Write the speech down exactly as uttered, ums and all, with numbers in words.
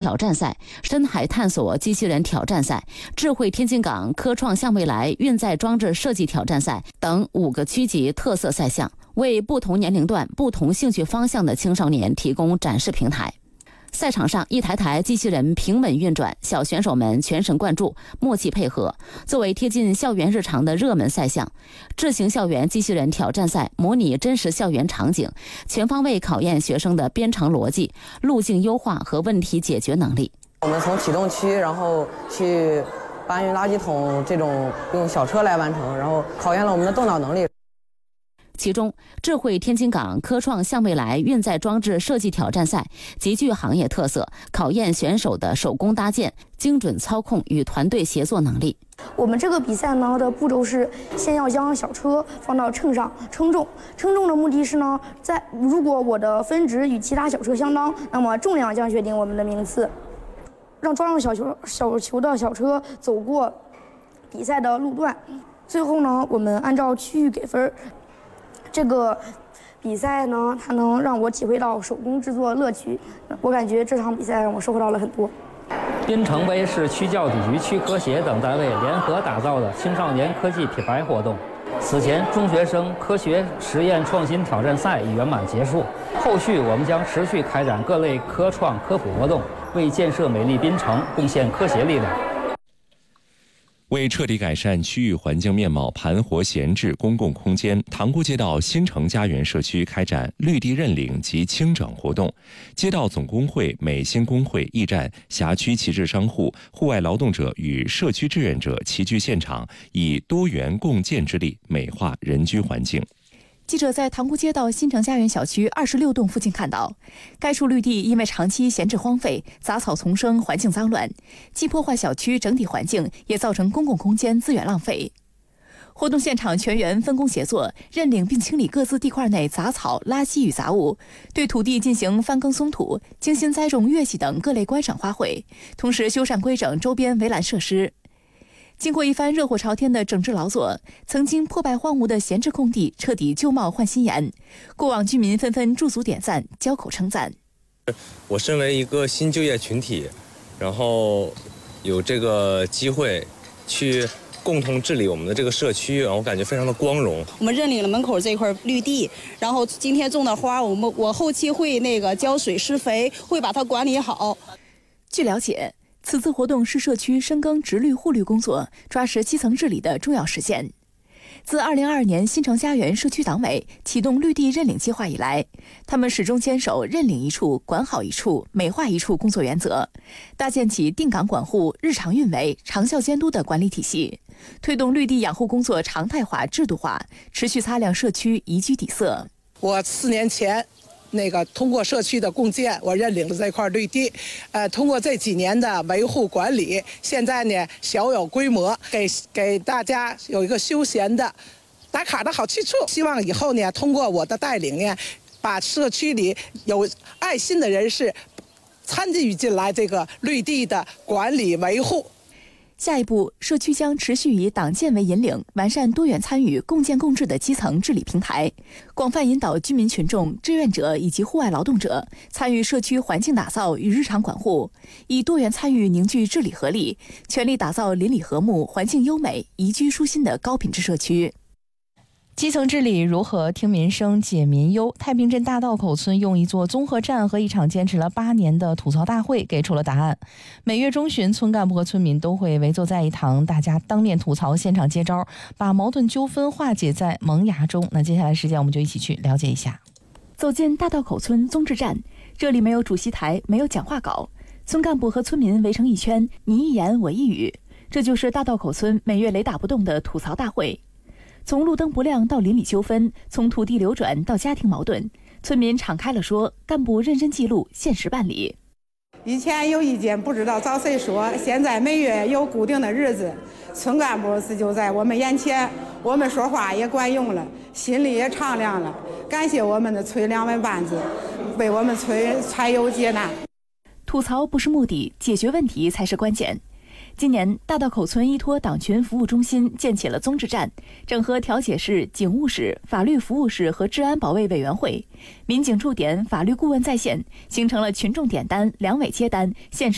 挑战赛、深海探索机器人挑战赛、智慧天津港科创向未来运载装置设计挑战赛等五个区级特色赛项，为不同年龄段、不同兴趣方向的青少年提供展示平台。赛场上，一台台机器人平稳运转，小选手们全神贯注、默契配合。作为贴近校园日常的热门赛项，智行校园机器人挑战赛模拟真实校园场景，全方位考验学生的编程逻辑、路径优化和问题解决能力。 我们从启动区，然后去搬运垃圾桶，这种用小车来完成，然后考验了我们的动脑能力。 其中，智慧天津港科创向未来运载装置设计挑战赛极具行业特色，考验选手的手工搭建、精准操控与团队协作能力。 我们这个比赛呢的步骤是，先要将小车放到秤上称重，称重的目的是呢，在如果我的分值与其他小车相当，那么重量将决定我们的名次。让装上小球小球的小车走过比赛的路段，最后呢，我们按照区域给分。这个比赛呢，它能让我体会到手工制作乐趣。我感觉这场比赛让我收获到了很多。 滨城杯是区教体局、区科协等单位联合打造的青少年科技品牌活动。此前，中学生科学实验创新挑战赛已圆满结束。后续我们将持续开展各类科创科普活动，为建设美丽滨城贡献科协力量。 为彻底改善区域环境面貌、盘活闲置公共空间，塘沽街道新城家园社区开展绿地认领及清整活动。街道总工会、美心工会、驿站、辖区旗帜商户、户外劳动者与社区志愿者齐聚现场，以多元共建之力美化人居环境。 记者在塘沽街道新城家园小区二十六栋附近看到，该处绿地因为长期闲置荒废，杂草丛生，环境脏乱，既破坏小区整体环境，也造成公共空间资源浪费。活动现场全员分工协作，认领并清理各自地块内杂草、垃圾与杂物，对土地进行翻耕松土，精心栽种月季等各类观赏花卉，同时修缮规整周边围栏设施。经过一番热火朝天的整治劳作，曾经破败荒芜的闲置空地彻底旧貌换新颜，过往居民纷纷驻足点赞，交口称赞。 我身为一个新就业群体，然后有这个机会去共同治理我们的这个社区，然后我感觉非常的光荣。 我们认领了门口这块绿地，然后今天种的花，我们我后期会那个浇水施肥，会把它管理好。 据了解，此次活动是社区深耕植绿护绿工作、抓实基层治理的重要实现。自二零二二年新城家园社区党委启动绿地认领计划以来，他们始终坚守认领一处、管好一处、美化一处工作原则，搭建起定岗管护、日常运维、长效监督的管理体系，推动绿地养护工作常态化、制度化，持续擦亮社区宜居底色。 我四年前那个通过社区的共建，我认领了这块绿地，呃，通过这几年的维护管理，现在呢小有规模，给给大家有一个休闲的打卡的好去处。希望以后呢，通过我的带领呢，把社区里有爱心的人士参与进来这个绿地的管理维护。 下一步，社区将持续以党建为引领，完善多元参与、共建共治的基层治理平台，广泛引导居民群众、志愿者以及户外劳动者参与社区环境打造与日常管护，以多元参与凝聚治理合力，全力打造邻里和睦、环境优美、宜居舒心的高品质社区。 基层治理如何听民生解民忧？太平镇大道口村用一座综合站和一场坚持了八年的吐槽大会给出了答案。每月中旬，村干部和村民都会围坐在一堂，大家当面吐槽，现场接招，把矛盾纠纷化解在萌芽中。那接下来时间我们就一起去了解一下。 走进大道口村综治站，这里没有主席台，没有讲话稿，村干部和村民围成一圈，你一言我一语，这就是大道口村每月雷打不动的吐槽大会。从路灯不亮到邻里纠纷，从土地流转到家庭矛盾，村民敞开了说，干部认真记录，现实办理。 以前有意见不知道找谁说，现在每月有固定的日子，村干部是就在我们眼前，我们说话也管用了，心里也敞亮了。感谢我们的村两位班子，为我们村排忧解难。 吐槽不是目的，解决问题才是关键。今年，大道口村依托党群服务中心建起了综治站，整合调解室、警务室、法律服务室和治安保卫委员会，民警驻点、法律顾问在线，形成了群众点单、两委接单、限时